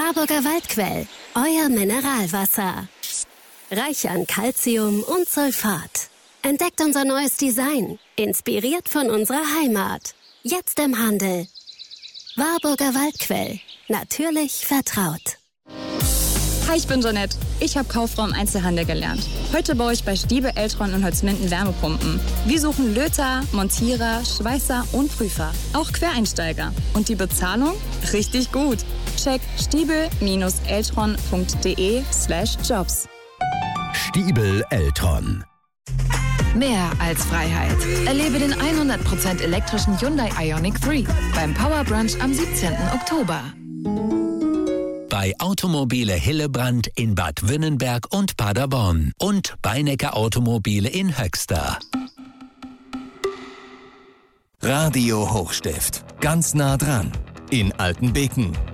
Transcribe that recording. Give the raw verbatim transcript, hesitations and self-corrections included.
Warburger Waldquell, euer Mineralwasser. Reich an Calcium und Sulfat. Entdeckt unser neues Design, inspiriert von unserer Heimat. Jetzt im Handel. Warburger Waldquell, natürlich vertraut. Hi, ich bin Jeanette. Ich habe Kauffrau im Einzelhandel gelernt. Heute baue ich bei Stiebel, Eltron und Holzminden Wärmepumpen. Wir suchen Löter, Montierer, Schweißer und Prüfer. Auch Quereinsteiger. Und die Bezahlung? Richtig gut. Check stiebel-eltron.de slash jobs. Stiebel Eltron. Mehr als Freiheit. Erlebe den hundert Prozent elektrischen Hyundai Ioniq drei beim Power Brunch am siebzehnten Oktober. Bei Automobile Hillebrand in Bad Wünnenberg und Paderborn und Beinecker Automobile in Höxter. Radio Hochstift. Ganz nah dran. In Altenbeken.